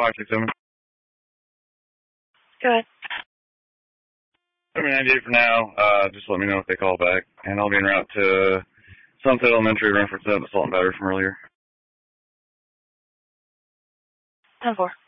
567. Go ahead. 98 for now. Just let me know if they call back. And I'll be en route to Sunset Elementary, reference that assault and battery from earlier. 10-4.